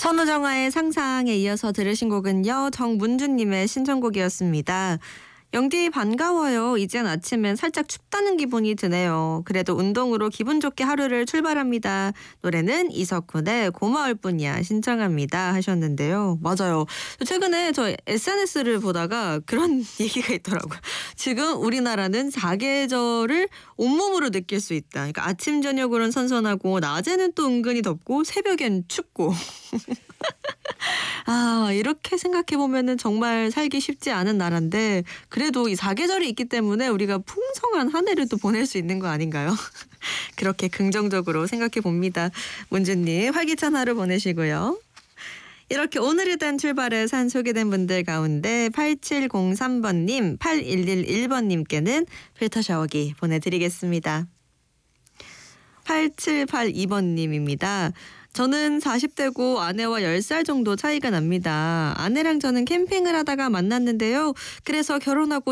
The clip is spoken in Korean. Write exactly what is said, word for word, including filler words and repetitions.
선우정아의 상상에 이어서 들으신 곡은요, 정문주님의 신청곡이었습니다. 영디 반가워요. 이젠 아침엔 살짝 춥다는 기분이 드네요. 그래도 운동으로 기분 좋게 하루를 출발합니다. 노래는 이석훈의 고마울 뿐이야 신청합니다 하셨는데요. 맞아요. 최근에 저 에스엔에스를 보다가 그런 얘기가 있더라고요. 지금 우리나라는 사계절을 온몸으로 느낄 수 있다. 그러니까 아침 저녁으로는 선선하고 낮에는 또 은근히 덥고 새벽엔 춥고. 아, 이렇게 생각해 보면은 정말 살기 쉽지 않은 나라인데 그래도 이 사계절이 있기 때문에 우리가 풍성한 한 해를 또 보낼 수 있는 거 아닌가요? 그렇게 긍정적으로 생각해 봅니다. 문주님 활기찬 하루 보내시고요. 이렇게 오늘에 대한 출발에 산 소개된 분들 가운데 팔칠공삼 번님, 팔일일일 번님께는 필터 샤워기 보내드리겠습니다. 팔칠팔이 번님입니다. 저는 사십 대고 아내와 열 살 정도 차이가 납니다. 아내랑 저는 캠핑을 하다가 만났는데요. 그래서 결혼하고